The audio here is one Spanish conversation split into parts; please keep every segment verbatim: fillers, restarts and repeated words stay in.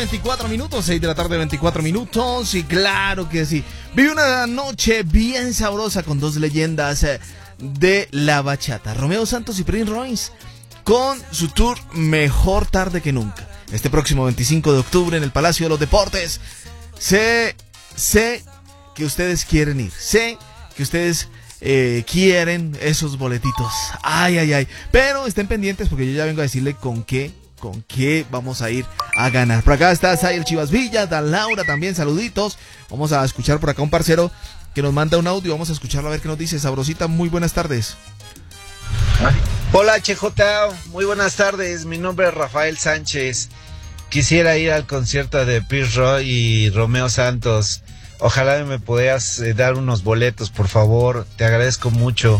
veinticuatro minutos, seis de la tarde, veinticuatro minutos, y claro que sí. Vive una noche bien sabrosa con dos leyendas eh, de la bachata, Romeo Santos y Prince Royce, con su tour Mejor Tarde que Nunca. Este próximo veinticinco de octubre en el Palacio de los Deportes. Sé, sé que ustedes quieren ir, sé que ustedes eh, quieren esos boletitos. Ay, ay, ay. Pero estén pendientes porque yo ya vengo a decirle con qué, con qué vamos a ir a ganar. Por acá está Sayer Chivas Villa, Dan Laura también, saluditos. Vamos a escuchar por acá un parcero que nos manda un audio. Vamos a escucharlo a ver qué nos dice. Sabrosita, muy buenas tardes. Hola H J, muy buenas tardes, mi nombre es Rafael Sánchez. Quisiera ir al concierto de Prince Royce y Romeo Santos. Ojalá me puedas eh, dar unos boletos, por favor, te agradezco mucho.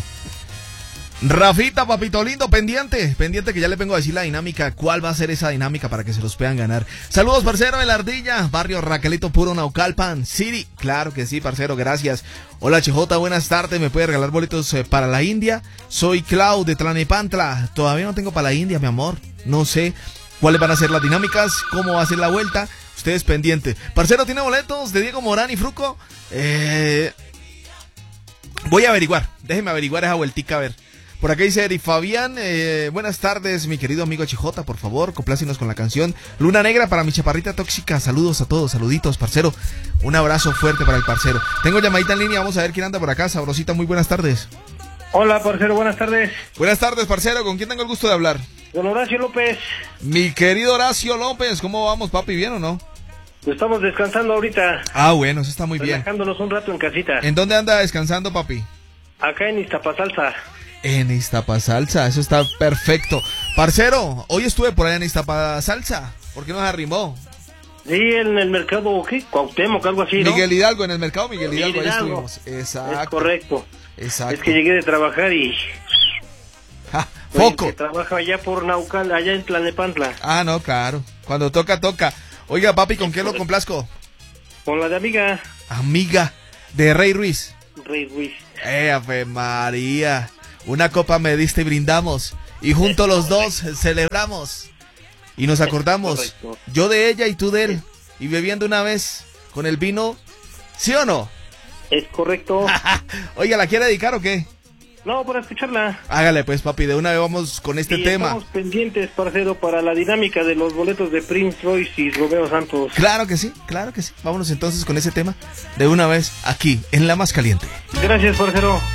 Rafita, papito lindo, pendiente, pendiente que ya le vengo a decir la dinámica, cuál va a ser esa dinámica para que se los puedan ganar. Saludos, parcero de la Ardilla, barrio Raquelito Puro, Naucalpan City. Claro que sí, parcero, gracias. Hola H J, buenas tardes, ¿me puede regalar boletos eh, para la India? Soy Clau de Tlanepantla, todavía no tengo para la India, mi amor, no sé cuáles van a ser las dinámicas, cómo va a ser la vuelta, ustedes pendientes. Parcero, ¿tiene boletos de Diego Morán y Fruco? Eh... Voy a averiguar, déjeme averiguar esa vueltica, a ver. Por acá dice Eri Fabián, eh, buenas tardes, mi querido amigo H J, por favor, complácenos con la canción Luna Negra para mi chaparrita tóxica. Saludos a todos, saluditos, parcero. Un abrazo fuerte para el parcero. Tengo llamadita en línea, vamos a ver quién anda por acá. Sabrosita, muy buenas tardes. Hola, parcero, buenas tardes. Buenas tardes, parcero, ¿con quién tengo el gusto de hablar? Don Horacio López. Mi querido Horacio López, ¿cómo vamos, papi? ¿Bien o no? Estamos descansando ahorita. Ah, bueno, eso está muy bien. Relajándonos un rato en casita. ¿En dónde anda descansando, papi? Acá en Iztapasalsa. En Iztapasalsa, eso está perfecto. Parcero, hoy estuve por allá en Iztapasalsa. ¿Por qué no se arrimó? Sí, en el mercado, ¿qué? Cuauhtémoc, algo así, ¿no? Miguel Hidalgo, en el mercado Miguel Hidalgo, Miguel Hidalgo. ahí estuvimos. Exacto. Es correcto. Exacto. Es que llegué de trabajar y... Ja, foco. Que trabaja allá por Naucal, allá en Tlanepantla. Ah, no, claro. Cuando toca, toca. Oiga, papi, ¿con qué lo complazco? Con la de amiga. Amiga de Rey Ruiz. Rey Ruiz. Eh, Ave María. Una copa me diste y brindamos. Y juntos los dos celebramos. Y nos acordamos. Yo de ella y tú de él. Y bebiendo una vez con el vino. ¿Sí o no? Es correcto. Oiga, ¿la quiere dedicar o qué? No, para escucharla. Hágale pues, papi, de una vez vamos con este sí, tema. Estamos pendientes, parcero, para la dinámica de los boletos de Prince Royce y Romeo Santos. Claro que sí, claro que sí. Vámonos entonces con ese tema de una vez aquí, en La Más Caliente. Gracias, parcero.